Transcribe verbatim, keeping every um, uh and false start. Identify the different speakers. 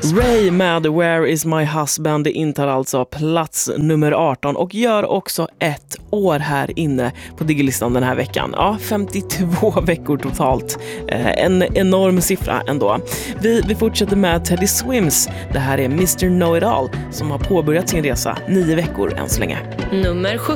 Speaker 1: Ray med Where is my husband intar alltså plats nummer arton och gör också ett år här inne på Digilistan den här veckan. Ja, femtiotvå veckor totalt. Eh, en enorm siffra ändå. Vi, vi fortsätter med Teddy Swims. Det här är mister Know-It-All som har påbörjat sin resa nio veckor än så länge.
Speaker 2: Nummer